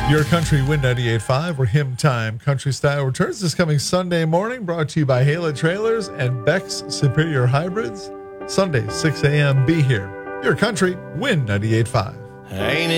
Your Country Win 98.5, where Hymn Time Country Style returns this coming Sunday morning, brought to you by Hala Trailers and Beck's Superior Hybrids. Sunday, 6 a.m. Be here. Your Country Win 98.5. Ain't